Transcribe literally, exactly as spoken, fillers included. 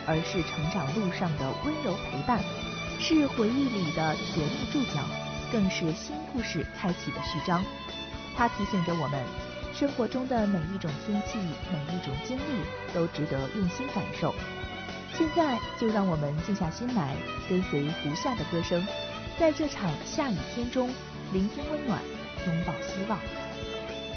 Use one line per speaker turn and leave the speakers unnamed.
而是成长路上的温柔陪伴，是回忆里的甜蜜注脚，更是新故事开启的序章。它提醒着我们，生活中的每一种天气，每一种经历，都值得用心感受。现在就让我们静下心来，跟随胡夏的歌声，在这场下雨天中聆听温暖，拥抱希望。